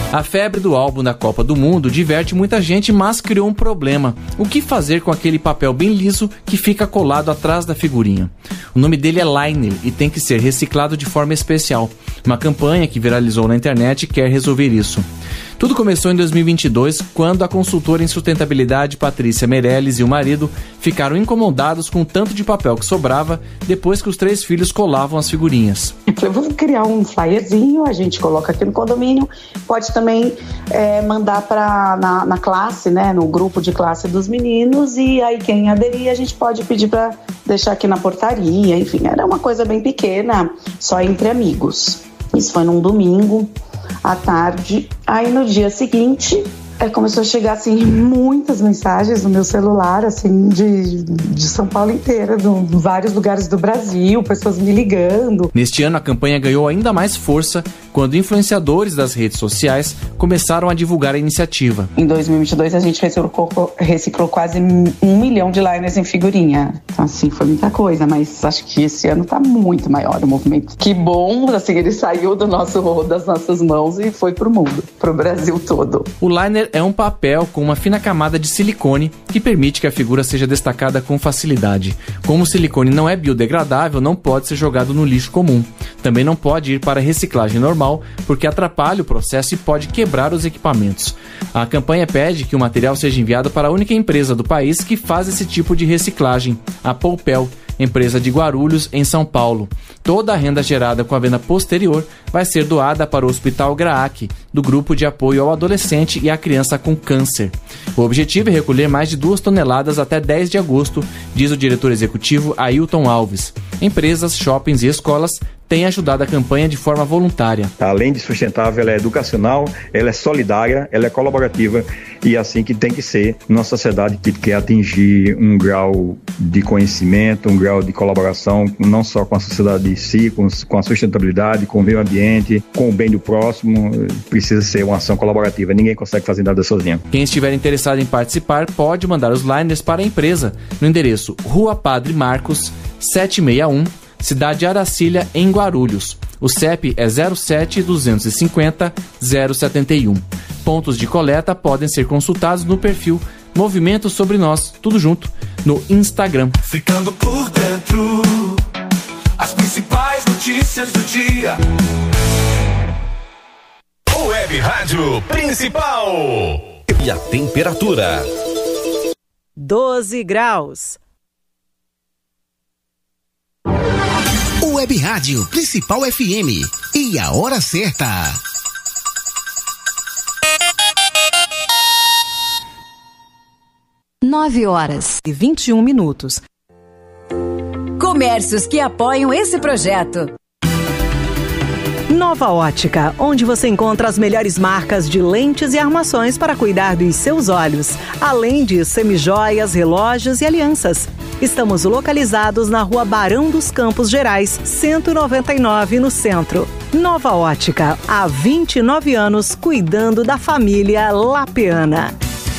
A febre do álbum da Copa do Mundo diverte muita gente, mas criou um problema. O que fazer com aquele papel bem liso que fica colado atrás da figurinha? O nome dele é liner e tem que ser reciclado de forma especial. Uma campanha que viralizou na internet quer resolver isso. Tudo começou em 2022, quando a consultora em sustentabilidade Patrícia Meirelles e o marido ficaram incomodados com o tanto de papel que sobrava depois que os 3 filhos colavam as figurinhas. Eu vou criar um flyerzinho, a gente coloca aqui no condomínio, pode também mandar na classe, né, no grupo de classe dos meninos, e aí quem aderir a gente pode pedir para deixar aqui na portaria, enfim, era uma coisa bem pequena, só entre amigos. Isso foi num domingo à tarde. Aí no dia seguinte começou a chegar assim muitas mensagens no meu celular, assim, de São Paulo inteira, de vários lugares do Brasil, pessoas me ligando. Neste ano a campanha ganhou ainda mais força quando influenciadores das redes sociais começaram a divulgar a iniciativa. Em 2022 a gente reciclou quase 1 milhão de liners em figurinha. Então assim, foi muita coisa, mas acho que esse ano tá muito maior o movimento. Que bom, assim, ele saiu das nossas mãos e foi pro mundo, pro Brasil todo. O liner é um papel com uma fina camada de silicone que permite que a figura seja destacada com facilidade. Como o silicone não é biodegradável, não pode ser jogado no lixo comum. Também não pode ir para reciclagem normal, porque atrapalha o processo e pode quebrar os equipamentos. A campanha pede que o material seja enviado para a única empresa do país que faz esse tipo de reciclagem, a Poupel, empresa de Guarulhos, em São Paulo. Toda a renda gerada com a venda posterior vai ser doada para o Hospital Graac, do Grupo de Apoio ao Adolescente e à Criança com Câncer. O objetivo é recolher mais de 2 toneladas até 10 de agosto, diz o diretor executivo Ailton Alves. Empresas, shoppings e escolas têm ajudado a campanha de forma voluntária. Além de sustentável, ela é educacional, ela é solidária, ela é colaborativa e é assim que tem que ser numa sociedade que quer atingir um grau de conhecimento, um grau de colaboração, não só com a sociedade em si, com a sustentabilidade, com o meio ambiente, com o bem do próximo. Precisa ser uma ação colaborativa, ninguém consegue fazer nada sozinho. Quem estiver interessado em participar pode mandar os liners para a empresa no endereço Rua Padre Marcos, 761, Cidade Aracília, em Guarulhos. O CEP é 07-250-071. Pontos de coleta podem ser consultados no perfil Movimento Sobre Nós, tudo junto, no Instagram. Ficando por dentro, as principais notícias do dia. Web Rádio Principal. E a temperatura? 12 graus. Web Rádio Principal FM. E a hora certa. 9h21. Comércios que apoiam esse projeto. Nova Ótica, onde você encontra as melhores marcas de lentes e armações para cuidar dos seus olhos, além de semijoias, relógios e alianças. Estamos localizados na Rua Barão dos Campos Gerais, 199, no centro. Nova Ótica, há 29 anos cuidando da família lapeana.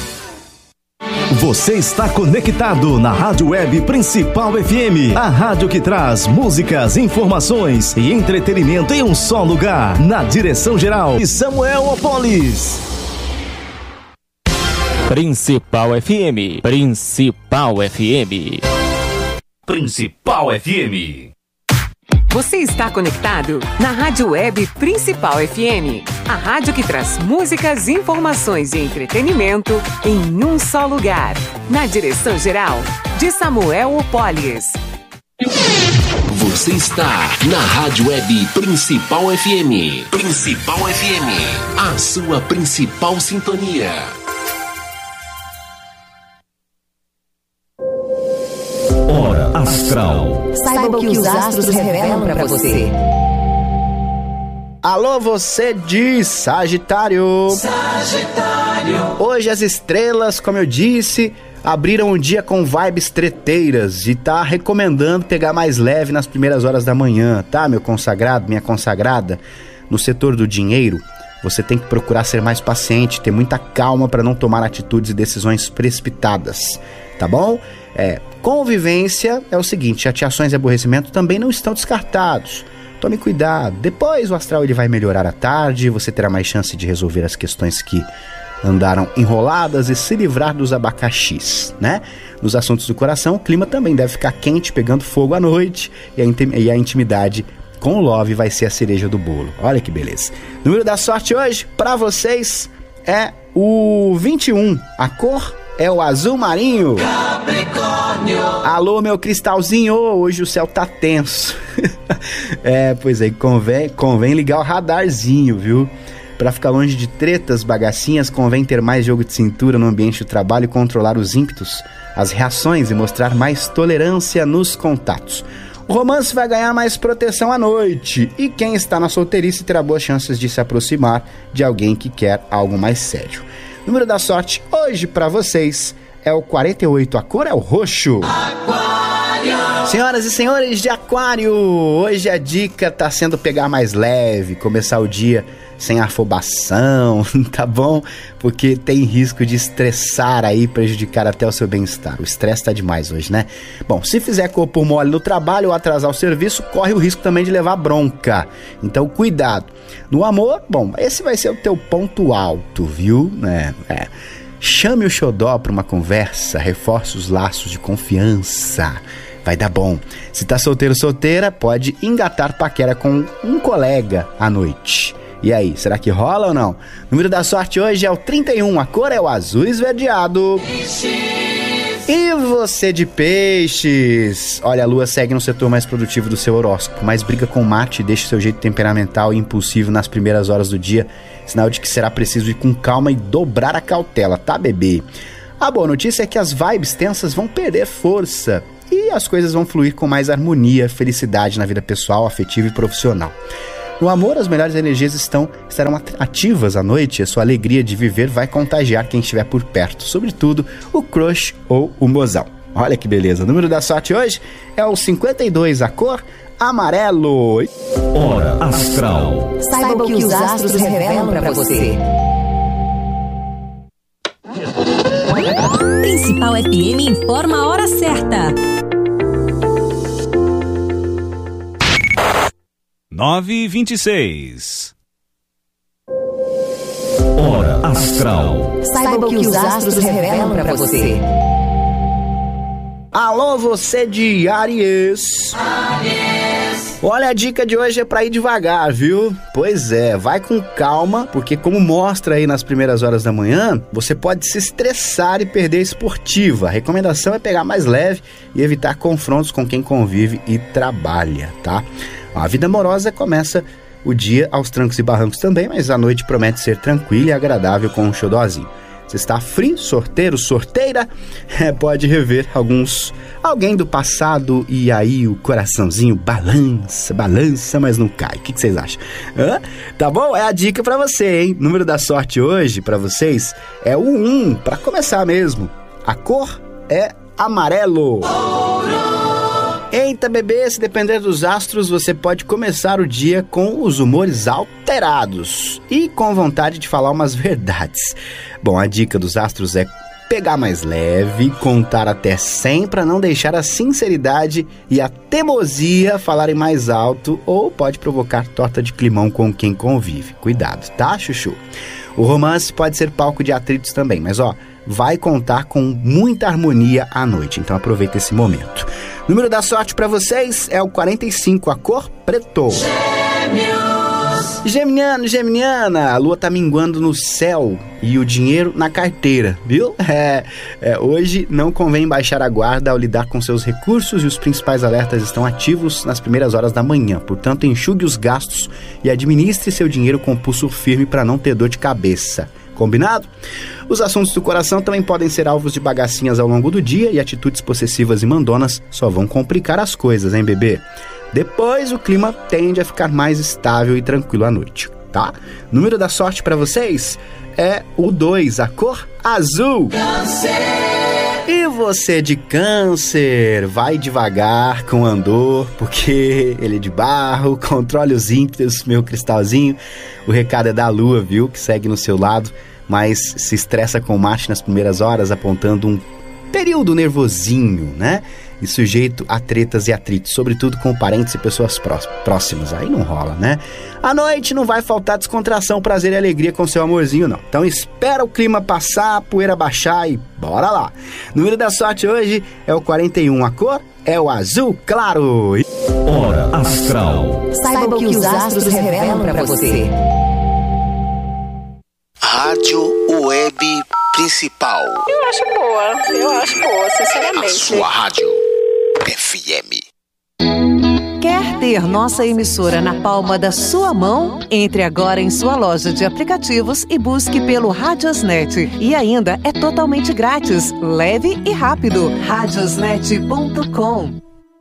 Você está conectado na Rádio Web Principal FM, a rádio que traz músicas, informações e entretenimento em um só lugar, na direção geral de Samuel Opolis. Principal FM. Principal FM. Principal FM. Você está conectado na Rádio Web Principal FM, a rádio que traz músicas, informações e entretenimento em um só lugar. Na direção geral de Samuel Opolis. Você está na Rádio Web Principal FM. Principal FM, a sua principal sintonia. Hora Astral. Saiba o que os astros revelam para você. Alô, você de Sagitário. Sagitário. Hoje as estrelas, como eu disse, abriram o dia com vibes treteiras e tá recomendando pegar mais leve nas primeiras horas da manhã, tá, meu consagrado, minha consagrada? No setor do dinheiro, você tem que procurar ser mais paciente, ter muita calma para não tomar atitudes e decisões precipitadas, tá bom? Convivência é o seguinte, chateações e aborrecimento também não estão descartados. tome cuidado. Depois o astral ele vai melhorar à tarde, você terá mais chance de resolver as questões que andaram enroladas e se livrar dos abacaxis, né? Nos assuntos do coração, o clima também deve ficar quente, pegando fogo à noite, e a intimidade com o Love vai ser a cereja do bolo. Olha que beleza. O número da sorte hoje, pra vocês, é o 21. A cor é o azul marinho. Capricórnio. Alô, meu cristalzinho, hoje o céu tá tenso. Pois aí, convém ligar o radarzinho, viu? Para ficar longe de tretas, bagacinhas, convém ter mais jogo de cintura no ambiente do trabalho e controlar os ímpetos, as reações e mostrar mais tolerância nos contatos. O romance vai ganhar mais proteção à noite e quem está na solteirice terá boas chances de se aproximar de alguém que quer algo mais sério. O número da sorte hoje para vocês é o 48, a cor é o roxo. Aquário. Senhoras e senhores de Aquário, hoje a dica está sendo pegar mais leve, começar o dia sem afobação, tá bom? Porque tem risco de estressar aí, prejudicar até o seu bem-estar. O estresse tá demais hoje, né? Bom, se fizer corpo mole no trabalho ou atrasar o serviço, corre o risco também de levar bronca. Então, cuidado. No amor, bom, esse vai ser o teu ponto alto, viu? Chame o xodó para uma conversa, reforce os laços de confiança. Vai dar bom. Se tá solteiro ou solteira, pode engatar paquera com um colega à noite. E aí, será que rola ou não? O número da sorte hoje é o 31, a cor é o azul esverdeado. E você de peixes? Olha, a lua segue no setor mais produtivo do seu horóscopo, mas briga com Marte e deixa o seu jeito temperamental e impulsivo nas primeiras horas do dia, sinal de que será preciso ir com calma e dobrar a cautela, tá, bebê? A boa notícia é que as vibes tensas vão perder força e as coisas vão fluir com mais harmonia, felicidade na vida pessoal, afetiva e profissional. No amor, as melhores energias estarão ativas à noite e a sua alegria de viver vai contagiar quem estiver por perto, sobretudo o crush ou o mozão. Olha que beleza. O número da sorte hoje é o 52, a cor amarelo. Hora Astral. Saiba o que os astros revelam para você. Principal FM informa a hora certa. 9h26. Hora Astral. Saiba o que os astros revelam para você. Alô, você de Áries. Olha, a dica de hoje é pra ir devagar, viu? Pois é, vai com calma, porque como mostra aí nas primeiras horas da manhã, você pode se estressar e perder a esportiva. A recomendação é pegar mais leve e evitar confrontos com quem convive e trabalha, tá? A vida amorosa começa o dia aos trancos e barrancos também, mas a noite promete ser tranquila e agradável com um xodózinho. Você está free, sorteiro, sorteira, pode rever alguém do passado e aí o coraçãozinho balança, mas não cai. O que vocês acham? Tá bom? É a dica pra você, hein? O número da sorte hoje pra vocês é o 1, pra começar mesmo. A cor é amarelo. Eita, bebê, se depender dos astros, você pode começar o dia com os humores alterados e com vontade de falar umas verdades. Bom, a dica dos astros é pegar mais leve, contar até 100 para não deixar a sinceridade e a teimosia falarem mais alto ou pode provocar torta de climão com quem convive. Cuidado, tá, chuchu? O romance pode ser palco de atritos também, mas vai contar com muita harmonia à noite, então aproveita esse momento. O número da sorte para vocês é o 45, a cor preto. Geminiano, geminiana, a lua tá minguando no céu e o dinheiro na carteira, viu? Hoje não convém baixar a guarda ao lidar com seus recursos e os principais alertas estão ativos nas primeiras horas da manhã. Portanto, enxugue os gastos e administre seu dinheiro com pulso firme para não ter dor de cabeça. Combinado? Os assuntos do coração também podem ser alvos de bagacinhas ao longo do dia e atitudes possessivas e mandonas só vão complicar as coisas, hein, bebê? Depois o clima tende a ficar mais estável e tranquilo à noite, tá? O número da sorte para vocês é o 2, a cor azul. Câncer. E você de Câncer, vai devagar com o andor, porque ele é de barro, controle os ímpetos, meu cristalzinho. O recado é da lua, viu, que segue no seu lado, mas se estressa com Marte nas primeiras horas, apontando um período nervosinho, né? e sujeito a tretas e atritos, sobretudo com parentes e pessoas próximas. Aí não rola, né? À noite não vai faltar descontração, prazer e alegria com seu amorzinho, não. Então espera o clima passar, a poeira baixar e bora lá. O número da sorte hoje é o 41, a cor é o azul claro. Hora Astral. Saiba o que os astros revelam pra você. Rádio Web Principal. Eu acho boa, sinceramente. A sua rádio FM. Quer ter nossa emissora na palma da sua mão? Entre agora em sua loja de aplicativos e busque pelo Radiosnet. E ainda é totalmente grátis, leve e rápido. Radiosnet.com.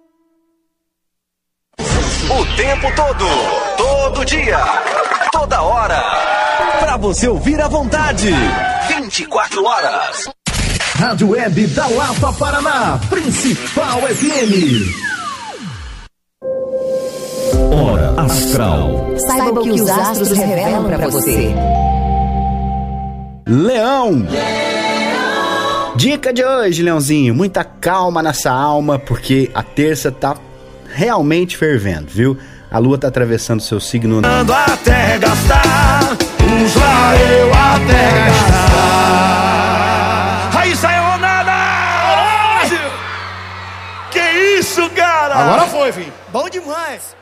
O tempo todo dia, toda hora, pra você ouvir à vontade. 24 horas. Rádio Web da Lapa, Paraná, Principal FM. Hora Astral. Saiba o que os astros revelam pra você. Leão. Dica de hoje, Leãozinho, muita calma nessa alma, porque a terça tá realmente fervendo, viu? A lua tá atravessando seu signo. Até gastar, usa eu até gastar. Aí saiu nada! Que isso, cara? Agora foi, filho. Bom demais.